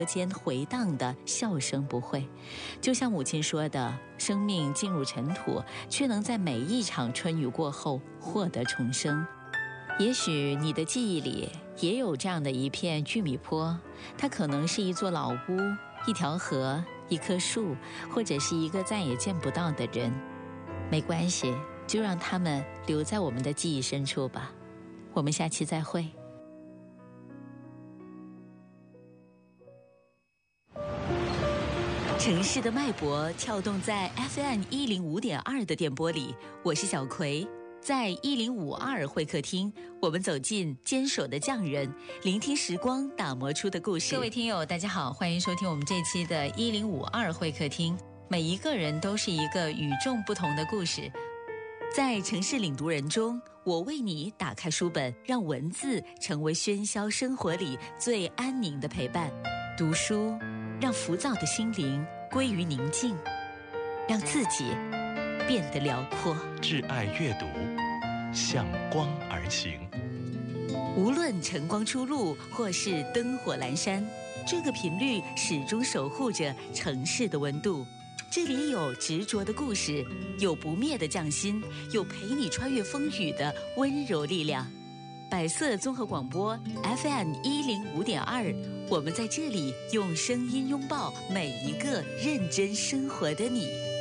间回荡的笑声不会。就像母亲说的，生命进入尘土，却能在每一场春雨过后获得重生。也许你的记忆里也有这样的一片玉米坡，它可能是一座老屋、一条河、一棵树，或者是一个再也见不到的人。没关系，就让他们留在我们的记忆深处吧。我们下期再会。城市的脉搏跳动在 FM105.2 的电波里，我是小葵。在1052会客厅，我们走进坚守的匠人，聆听时光打磨出的故事。各位听友大家好，欢迎收听我们这期的1052会客厅。每一个人都是一个与众不同的故事。在城市领读人中，我为你打开书本，让文字成为喧嚣生活里最安宁的陪伴。读书让浮躁的心灵归于宁静，让自己变得辽阔。 挚爱阅读，向光而行。 无论晨光初露或是灯火阑珊，这个频率始终守护着城市的温度。这里有执着的故事，有不灭的匠心，有陪你穿越风雨的温柔力量。百色综合广播 FM105.2，我们在这里用声音拥抱每一个认真生活的你。